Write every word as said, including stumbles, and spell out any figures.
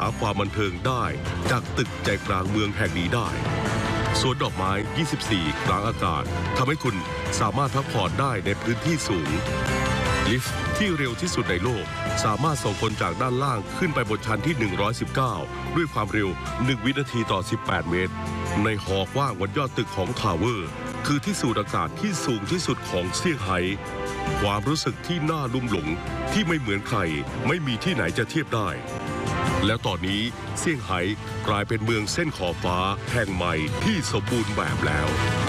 ความบันเทิงได้จากตึกใจกลางเมืองแห่งนี้ได้สวนดอกไม้ ยี่สิบสี่ กลางอากาศทำให้คุณสามารถพักผ่อนได้ในพื้นที่สูงลิฟต์ที่เร็วที่สุดในโลกสามารถส่งคนจากด้านล่างขึ้นไปบนชั้นที่หนึ่งร้อยสิบเก้าด้วยความเร็วหนึ่งวินาทีต่อสิบแปดเมตรในหอกว้างบนยอดตึกของทาวเวอร์คือที่สูดอากาศที่สูงที่สุดของเซี่ยงไฮ้ความรู้สึกที่น่าลุ่มหลงที่ไม่เหมือนใครไม่มีที่ไหนจะเทียบได้แล้วตอนนี้เซี่ยงไฮ้กลายเป็นเมืองเส้นขอบฟ้าแห่งใหม่ที่สมบูรณ์แบบแล้ว